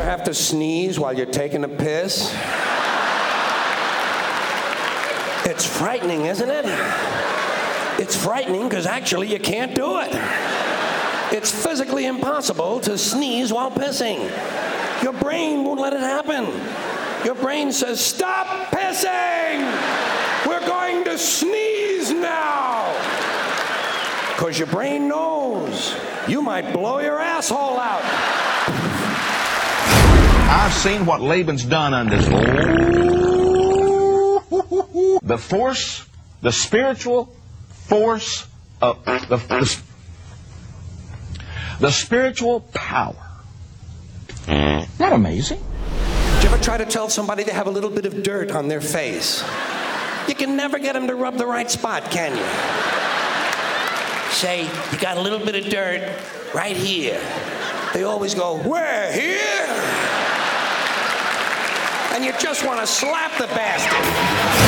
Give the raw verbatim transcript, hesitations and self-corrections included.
have to sneeze while you're taking a piss? It's frightening, isn't it? It's frightening because actually you can't do it. It's physically impossible to sneeze while pissing. Your brain won't let it happen. Your brain says, stop pissing! We're going to sneeze now! Because your brain knows you might blow your asshole out. I've seen what Laban's done on this. The force, the spiritual force of the, the, the spiritual power. Isn't that amazing? Did you ever try to tell somebody they have a little bit of dirt on their face? You can never get them to rub the right spot, can you? Say, you got a little bit of dirt right here. They always go, where, here? And you just want to slap the bastard.